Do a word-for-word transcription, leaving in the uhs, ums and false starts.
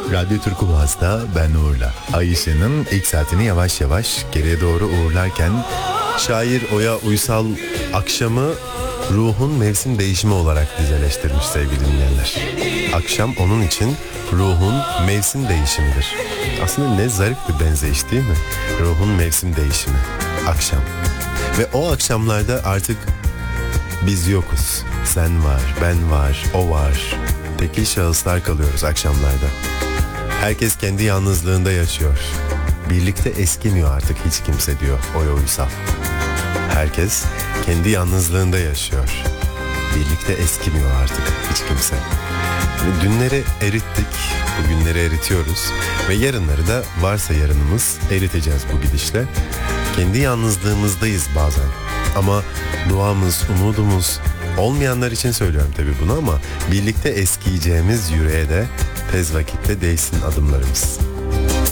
Radyo Türk Uvas'ta ben Uğur'la. Ay ışığının ilk saatini yavaş yavaş geriye doğru uğurlarken şair Oya Uysal akşamı ruhun mevsim değişimi olarak dizeleştirmiş sevgili dinleyenler. Akşam onun için ruhun mevsim değişimidir. Aslında ne zarif bir benzeyiş değil mi? Ruhun mevsim değişimi. Akşam. Ve o akşamlarda artık biz yokuz. Sen var, ben var, o var. Tekil şahıslar kalıyoruz akşamlarda. Herkes kendi yalnızlığında yaşıyor. Birlikte eskimiyor artık hiç kimse diyor Oya Uysal. Herkes kendi yalnızlığında yaşıyor. Birlikte eskimiyor artık hiç kimse. Dünleri erittik, bugünleri eritiyoruz ve yarınları da varsa yarınımız eriteceğiz bu gidişle. Kendi yalnızlığımızdayız bazen ama duamız, umudumuz, olmayanlar için söylüyorum tabii bunu ama birlikte eskiyeceğimiz yüreğe de tez vakitte değsin adımlarımız.